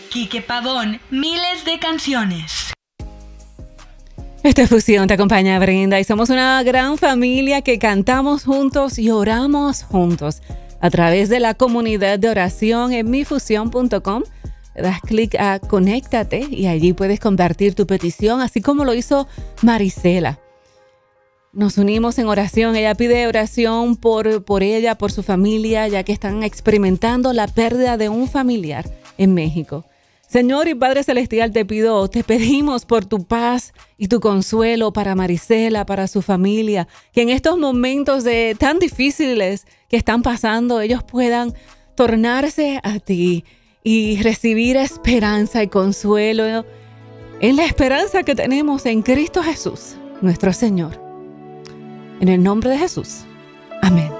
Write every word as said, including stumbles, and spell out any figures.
Quique Pavón, miles de canciones. Esta fusión te acompaña, Brenda, y somos una gran familia que cantamos juntos y oramos juntos a través de la comunidad de oración en mi fusión punto com. Le das clic a Conéctate y allí puedes compartir tu petición, así como lo hizo Marisela. Nos unimos en oración. Ella pide oración por, por ella, por su familia, ya que están experimentando la pérdida de un familiar en México. Señor y Padre Celestial, te pido, te pedimos por tu paz y tu consuelo para Marisela, para su familia, que en estos momentos de tan difíciles que están pasando, ellos puedan tornarse a ti y recibir esperanza y consuelo en la esperanza que tenemos en Cristo Jesús, nuestro Señor. En el nombre de Jesús. Amén.